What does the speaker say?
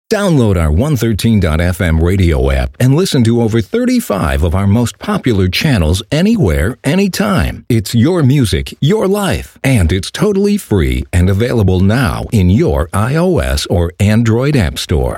Download our 113.fm radio app and listen to over 35 of our most popular channels anywhere, anytime. It's your music, your life, and it's totally free and available now in your iOS or Android app store.